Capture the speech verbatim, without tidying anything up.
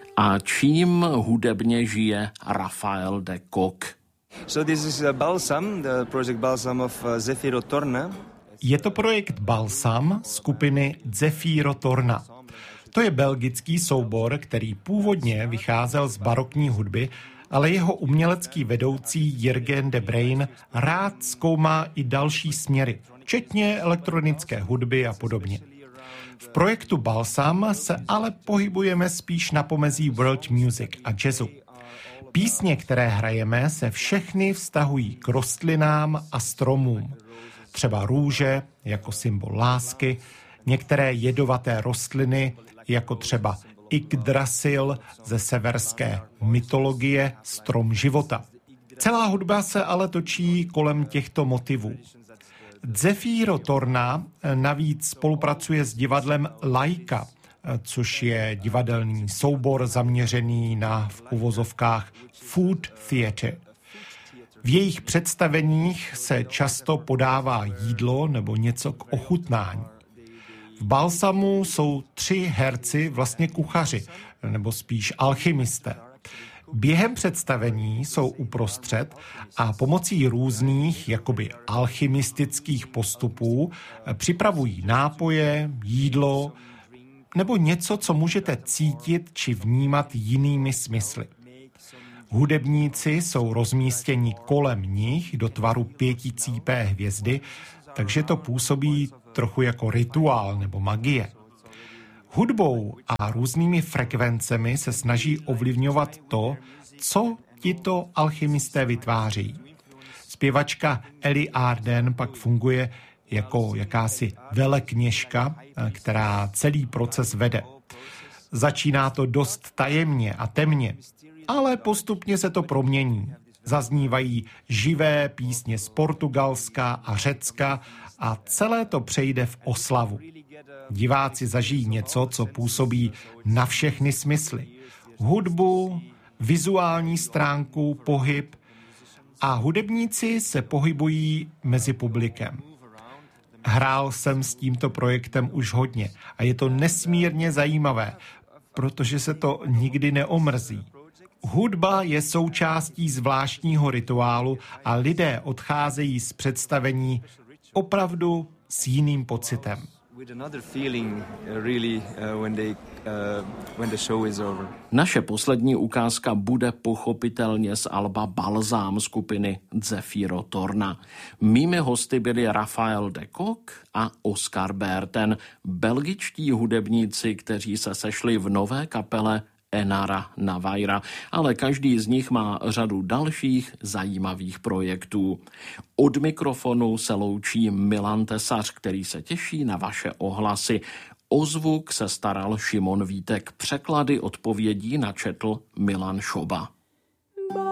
A čím hudebně žije Rafael de Kock? So this is Balsam, the project Balsam of Zefiro Torna. Je to projekt Balsam skupiny Zefiro Torna. To je belgický soubor, který původně vycházel z barokní hudby, ale jeho umělecký vedoucí Jürgen de Bruijn rád zkoumá i další směry, včetně elektronické hudby a podobně. V projektu Balsam se ale pohybujeme spíš na pomezí world music a jazzu. Písně, které hrajeme, se všechny vztahují k rostlinám a stromům. Třeba růže jako symbol lásky, některé jedovaté rostliny jako třeba Yggdrasil ze severské mytologie, strom života. Celá hudba se ale točí kolem těchto motivů. Zefiro Torna navíc spolupracuje s divadlem Laika, což je divadelní soubor zaměřený na v uvozovkách food theatre. V jejich představeních se často podává jídlo nebo něco k ochutnání. V Balsamu jsou tři herci vlastně kuchaři, nebo spíš alchymisté. Během představení jsou uprostřed a pomocí různých jakoby alchymistických postupů připravují nápoje, jídlo nebo něco, co můžete cítit či vnímat jinými smysly. Hudebníci jsou rozmístěni kolem nich do tvaru pěticípé hvězdy, takže to působí trochu jako rituál nebo magie. Hudbou a různými frekvencemi se snaží ovlivňovat to, co tito alchymisté vytváří. Zpěvačka Ellie Arden pak funguje jako jakási velekněžka, která celý proces vede. Začíná to dost tajemně a temně, ale postupně se to promění. Zaznívají živé písně z Portugalska a Řecka a celé to přejde v oslavu. Diváci zažijí něco, co působí na všechny smysly. Hudbu, vizuální stránku, pohyb a hudebníci se pohybují mezi publikem. Hrál jsem s tímto projektem už hodně a je to nesmírně zajímavé, protože se to nikdy neomrzí. Hudba je součástí zvláštního rituálu a lidé odcházejí z představení opravdu s jiným pocitem. Naše poslední ukázka bude pochopitelně z alba Balsam skupiny Zefiro Torna. Mými hosty byli Rafael de Kock a Oscar Berten, belgičtí hudebníci, kteří se sešli v nové kapele Enara Navaira, ale každý z nich má řadu dalších zajímavých projektů. Od mikrofonu se loučí Milan Tesař, který se těší na vaše ohlasy. O zvuk se staral Šimon Vítek, překlady odpovědí načetl Milan Šoba.